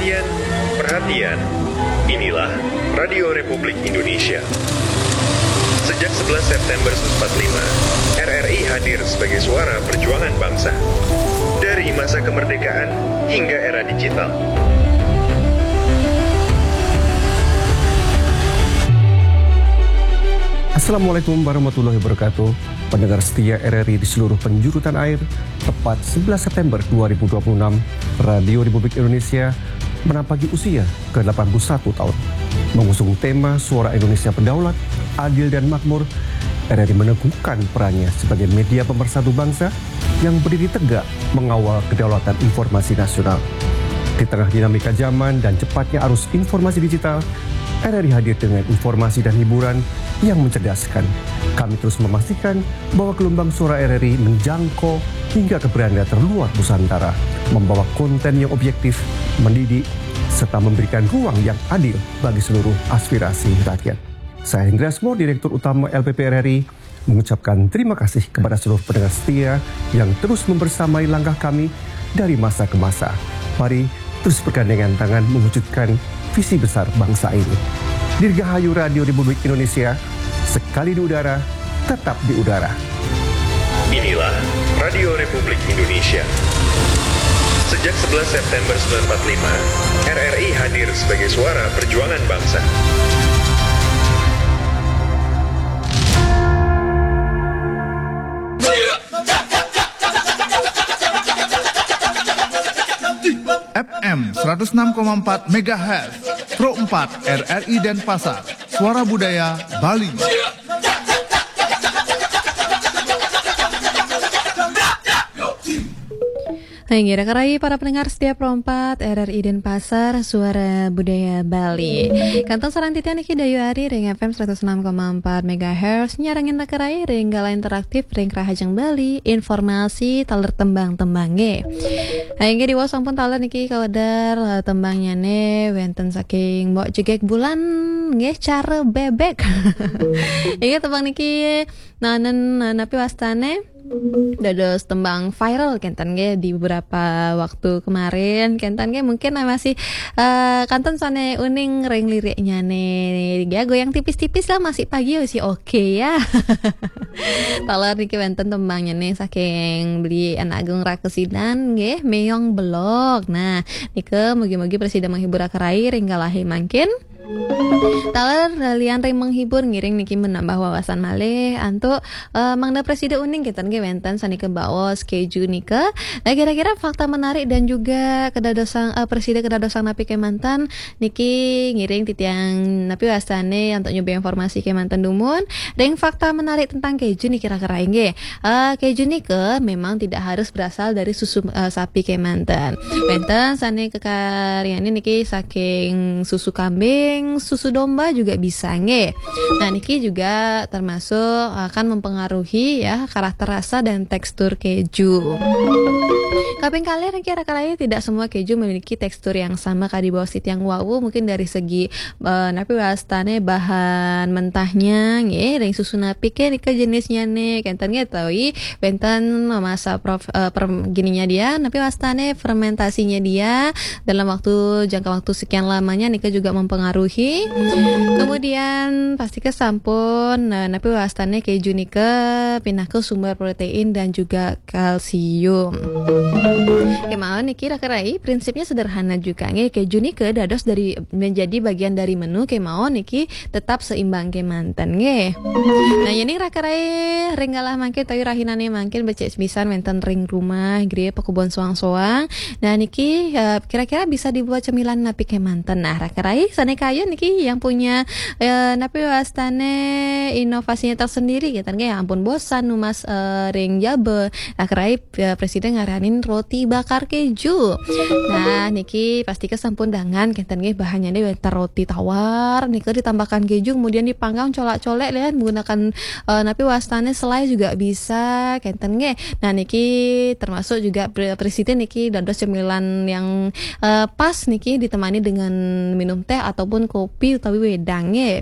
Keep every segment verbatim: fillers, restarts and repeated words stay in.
Perhatian, perhatian. Inilah Radio Republik Indonesia. Sejak sebelas September seribu sembilan ratus empat puluh lima, R R I hadir sebagai suara perjuangan bangsa. Dari masa kemerdekaan hingga era digital. Assalamualaikum warahmatullahi wabarakatuh. Pendengar setia R R I di seluruh penjuru tanah air, tepat sebelas September dua ribu dua puluh enam, Radio Republik Indonesia menampaki usia ke delapan puluh satu tahun. Mengusung tema Suara Indonesia Berdaulat, Adil dan Makmur, R R I meneguhkan perannya sebagai media pemersatu bangsa yang berdiri tegak mengawal kedaulatan informasi nasional. Di tengah dinamika zaman dan cepatnya arus informasi digital, R R I hadir dengan informasi dan hiburan yang mencerdaskan. Kami terus memastikan bahwa gelombang suara R R I menjangkau hingga ke beranda terluar Nusantara, membawa konten yang objektif, mendidik, serta memberikan ruang yang adil bagi seluruh aspirasi rakyat. Saya Hendra Asmo, Direktur Utama L P P R R I, mengucapkan terima kasih kepada seluruh pendengar setia yang terus membersamai langkah kami dari masa ke masa. Mari terus bergandengan tangan mewujudkan visi besar bangsa ini. Dirgahayu Radio Republik Indonesia, sekali di udara, tetap di udara. Inilah Radio Republik Indonesia. Sejak sebelas September seribu sembilan ratus empat puluh lima, R R I hadir sebagai suara perjuangan bangsa. F M seratus enam koma empat megahertz, Pro empat R R I Denpasar, Suara Budaya Bali. Hai, kira-kira para pendengar setiap Pro empat R R I Denpasar, Suara Budaya Bali. Kantong sarang titian iki dayu ari ring F M seratus enam koma empat megahertz, nyarangin rakerai ring gala interaktif ring Rahajeng Bali, informasi taler tembang-tembangnya. Hai, di was sampun taler niki kawadar tembangnya ne wenten saking mbok jegek bulan nggih cara bebek. Iki tembang niki nanen napi wastane dados tembang viral kentan ge di beberapa waktu kemarin kentan ge mungkin masih uh, kanton sane uning ring liriknya nih ya goyang tipis-tipis lah masih pagi masih oke okay, ya. Talar niki wenten tembangnya nih saking beli anak agung rakesidan ge meong blog. Nah nike mugi-mugi presiden menghibur akarai ring galahi mangkin taler lian ring menghibur ngiring niki menambah wawasan malih antuk uh, mangda presiden uning kita nge wenten sani ke bawas keju nika. Nah kira-kira fakta menarik dan juga kedadosang uh, presiden kedadosang napi Kemantan niki ngiring titiang napi wasane untuk nyoba informasi Kemantan dumun ring fakta menarik tentang keju nih kira-kira nge uh, keju nika memang tidak harus berasal dari susu uh, sapi Kemantan. Wenten sani kekaryane niki saking susu kambing, susu domba juga bisa nge. Nah niki juga termasuk akan mempengaruhi ya karakter rasa dan tekstur keju. Kaping kalian kira-kira tidak semua keju memiliki tekstur yang sama kadi bawah sit yang wawu mungkin dari segi uh, napi wastane bahan mentahnya nge ring susu napi ke nika jenisnya nih kentan nge tahu benten masa prof uh, per, gininya dia napi wastane fermentasinya dia dalam waktu jangka waktu sekian lamanya nika juga mempengaruhi. Kemudian pasti ke sampun nah, napi wastane keju nika pindah ke sumber protein dan juga kalsium. Kemauan niki rakerai prinsipnya sederhana juga nge keju nika dados dari menjadi bagian dari menu kemauan niki tetap seimbang kemanten nge. Nah ini rakerai ringgalah mangkin tayu rahinane mangkin becek sebisan wenten ring rumah gede pekubon soang-soang. Nah niki uh, kira-kira bisa dibuat cemilan napi kemanten. Nah rakerai sane kayu niki yang punya uh, napi wastane inovasinya tersendiri gitu nge ampun bosan numas uh, ring jabe rakerai uh, presiden ngaranin roti bakar keju. Nah niki pasti kesampun dangan kenten nggih bahannya nih wentar roti tawar niki ditambahkan keju kemudian dipanggang colak-colek lihat menggunakan uh, napi wastane selai juga bisa kenten nggih. Nah niki termasuk juga presiden niki dados cemilan yang uh, pas niki ditemani dengan minum teh ataupun kopi utawi wedang nggih.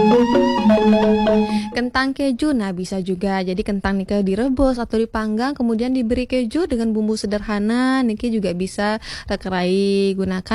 Kentang keju nah bisa juga jadi kentang niki direbus atau dipanggang kemudian diberi keju dengan bumbu sederhana niki juga bisa rekerai gunakan